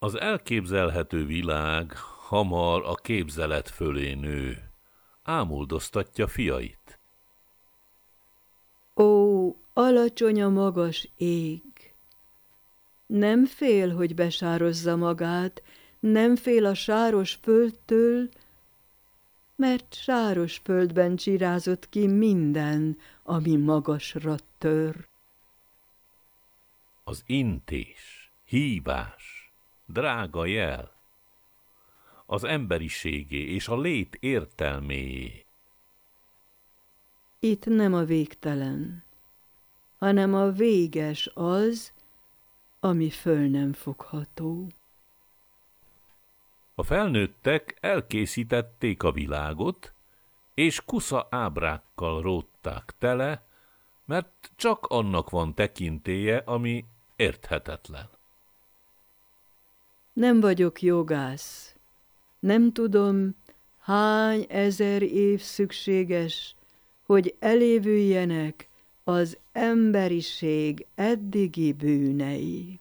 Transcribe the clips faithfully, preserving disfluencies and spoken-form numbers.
Az elképzelhető világ hamar a képzelet fölé nő, ámuldoztatja fiait. Ó, alacsony a magas ég! Nem fél, hogy besározza magát, nem fél a sáros földtől, mert sáros földben csirázott ki minden, ami magasra tör. Az intés, hívás, drága jel, az emberiségé és a lét értelméjé. Itt nem a végtelen, hanem a véges az, ami föl nem fogható. A felnőttek elkészítették a világot, és kusza ábrákkal rótták tele, mert csak annak van tekintélye, ami érthetetlen. Nem vagyok jogász, nem tudom, hány ezer év szükséges, hogy elévüljenek az emberiség eddigi bűnei.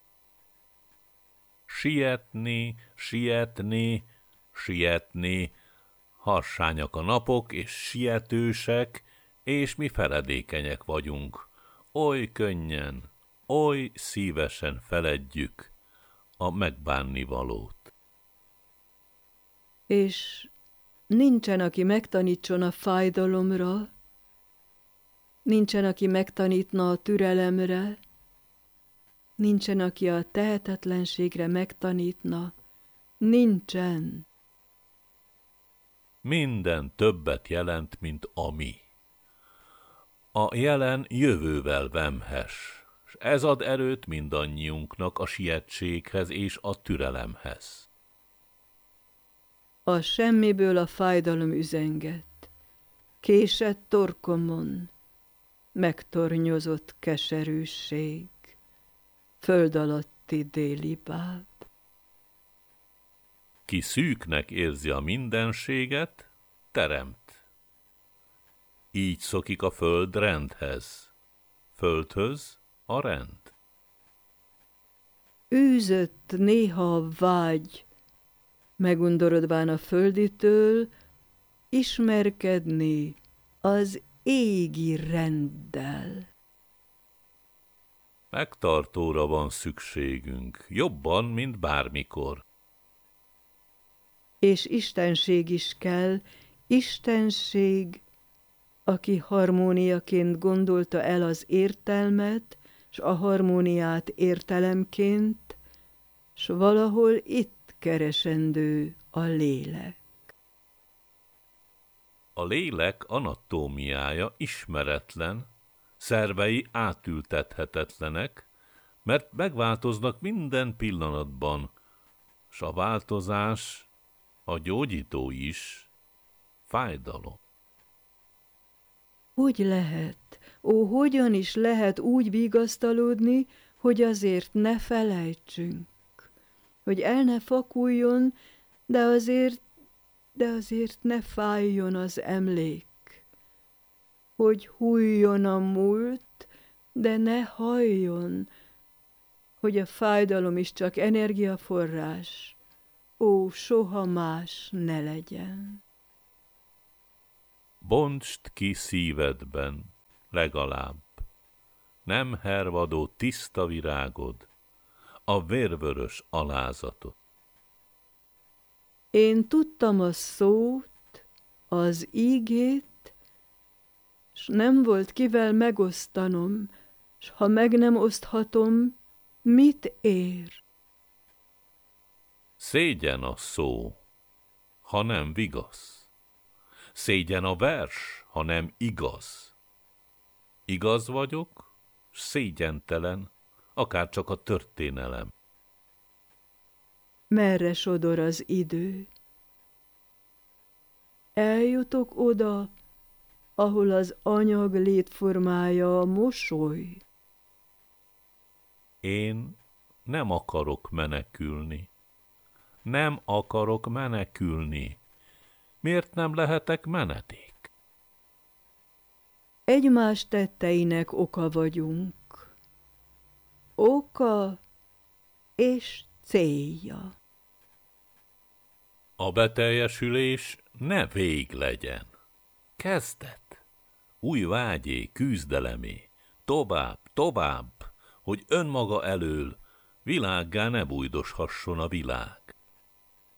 Sietni, sietni, sietni, harsányak a napok, és sietősek, és mi feledékenyek vagyunk. Oly könnyen, oly szívesen feledjük a megbánnivalót. És nincsen, aki megtanítson a fájdalomra, nincsen, aki megtanítna a türelemre, nincsen, aki a tehetetlenségre megtanítna, nincsen. Minden többet jelent, mint a mi. A jelen jövővel vemhes, s ez ad erőt mindannyiunknak a sietséghez és a türelemhez. A semmiből a fájdalom üzenget, késett torkomon, megtornyozott keserűség, föld alatti déli báb. Ki szűknek érzi a mindenséget, teremt. Így szokik a föld rendhez, földhöz a rend. Űzött néha a vágy, megundorodván a földitől, ismerkedni az égi renddel. Megtartóra van szükségünk, jobban, mint bármikor. És istenség is kell, istenség, aki harmóniaként gondolta el az értelmet, s a harmóniát értelemként, s valahol itt keresendő a lélek. A lélek anatómiája ismeretlen, szervei átültethetetlenek, mert megváltoznak minden pillanatban, s a változás, a gyógyító is, fájdalom. Hogy lehet, ó, hogyan is lehet úgy vigasztalódni, hogy azért ne felejtsünk, hogy el ne fakuljon, de azért, de azért ne fájjon az emlék, hogy hújjon a múlt, de ne halljon, hogy a fájdalom is csak energiaforrás, ó, soha más ne legyen. Bontsd ki szívedben, legalább, nem hervadó tiszta virágod, a vérvörös alázatot. Én tudtam a szót, az ígét, s nem volt kivel megosztanom, s ha meg nem oszthatom, mit ér? Szégyen a szó, ha nem vigasz. Szégyen a vers, ha nem igaz. Igaz vagyok, s szégyentelen, akár csak a történelem. Merre sodor az idő? Eljutok oda, ahol az anyag létformája a mosoly. Én nem akarok menekülni. Nem akarok menekülni. Miért nem lehetek menedék? Egymás tetteinek oka vagyunk. Oka és célja. A beteljesülés ne vég legyen. Kezdet. Új vágyé, küzdelemé. Tovább, tovább, hogy önmaga elől világgá ne bújdoshasson a világ.